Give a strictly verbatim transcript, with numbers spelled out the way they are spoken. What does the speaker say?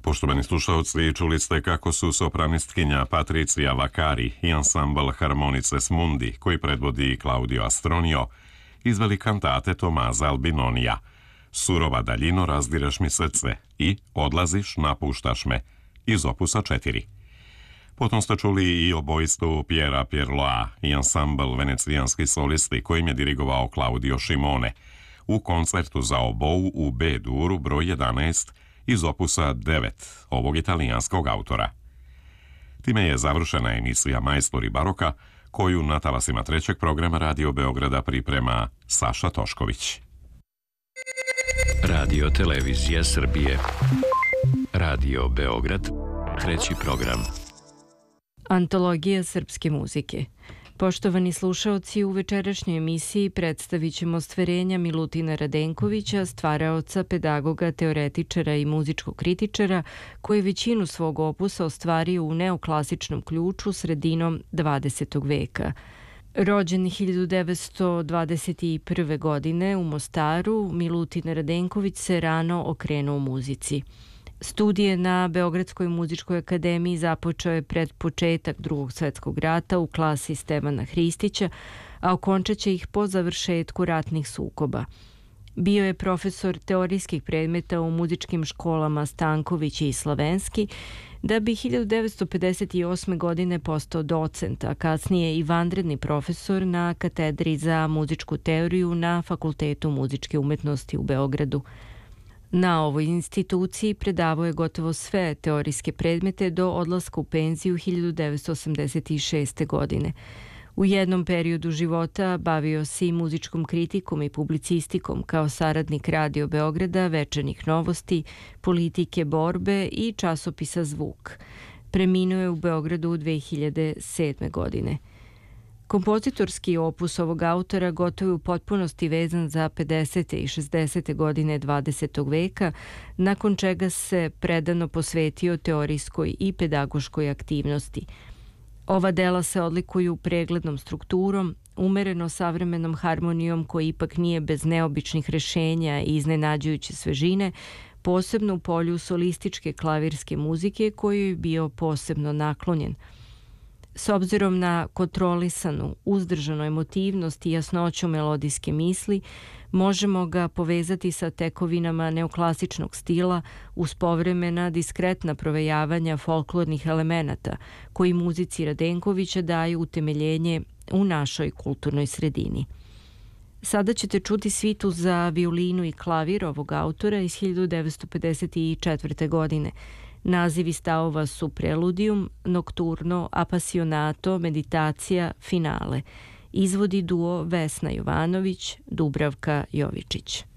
Poštovani slušalci, čuli ste kako su sopranistkinja Patricija Vakari i ansambl Harmonices Mundi, koji predvodi Claudio Astronio, izveli kantate Tomaza Albinonija, Surova daljino, razdireš mi srce i Odlaziš, napuštaš me, iz opusa četiri. Potom ste čuli i obojstvu Piera Pierloa i ansambl Venecijanski solisti, kojim je dirigovao Claudio Šimone, u koncertu za obou u B-duru broj jedanaest iz opusa devet ovog italijanskog autora. Time je završena emisija Majstori baroka, koju na talasima trećeg programa Radio Beograda priprema Saša Tošković. Radio Televizija Srbije. Radio Beograd, treći program. Antologija srpske muzike. Poštovani slušaoci, u večerašnjoj emisiji predstavit ćemo stvarenja Milutina Radenkovića, stvaraoca, pedagoga, teoretičara i muzičkog kritičara, koji je većinu svog opusa ostvario u neoklasičnom ključu sredinom dvadesetog veka. Rođen hiljadu devetsto dvadeset prve. godine u Mostaru, Milutin Radenković se rano okrenuo muzici. Studije na Beogradskoj muzičkoj akademiji započeo je pred početak Drugog svjetskog rata u klasi Stevana Hristića, a okončat će ih po završetku ratnih sukoba. Bio je profesor teorijskih predmeta u muzičkim školama Stanković i Slavenski, da bi hiljadu devetsto pedeset osme. godine postao docent, a kasnije i vanredni profesor na katedri za muzičku teoriju na Fakultetu muzičke umetnosti u Beogradu. Na ovoj instituciji predavao je gotovo sve teorijske predmete do odlaska u penziju hiljadu devetsto osamdeset šeste. godine. U jednom periodu života bavio se i muzičkom kritikom i publicistikom kao saradnik Radio Beograda, Večernjih novosti, Politike borbe i časopisa Zvuk. Preminuo je u Beogradu u dve hiljade sedme. godine. Kompozitorski opus ovog autora gotovo je u potpunosti vezan za pedesete i šezdesete. godine dvadesetog veka, nakon čega se predano posvetio teorijskoj i pedagoškoj aktivnosti. Ova dela se odlikuju preglednom strukturom, umereno savremenom harmonijom koji ipak nije bez neobičnih rešenja i iznenađujuće svežine, posebno u polju solističke klavirske muzike kojoj je bio posebno naklonjen. S obzirom na kontrolisanu, uzdržanu emotivnost i jasnoću melodijske misli, možemo ga povezati sa tekovinama neoklasičnog stila uz povremena diskretna provejavanja folklornih elemenata koji muzici Radenkovića daju utemeljenje u našoj kulturnoj sredini. Sada ćete čuti svitu za violinu i klavir ovog autora iz hiljadu devetsto pedeset četvrte. godine. Nazivi stavova su Preludium, Nokturno, Apasionato, Meditacija, Finale. Izvodi duo Vesna Jovanović, Dubravka Jovičić.